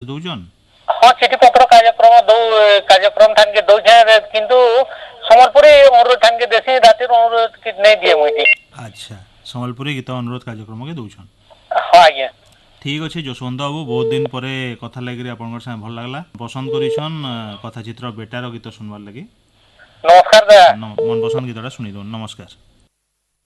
दौजन हाँ चिठी पत्र कार्यक्रम ठान के दौछे किंतु संबलपुरी अनुरोध ठान के देसी राति अनुरोध कि नहीं दिए मुझे। अच्छा संबलपुरी गीत अनुरोध कार्यक्रम के दौछन हाँ आज्ञा ठीक अच्छे जसवंत बाबू बहुत दिन पर कथा लगी आप भल लगला पसंद करिछन कथा चित्र बेटार गीत सुनवार लगी नमस्कार दादा मन पसंद गीतटा शुणी दो नमस्कार।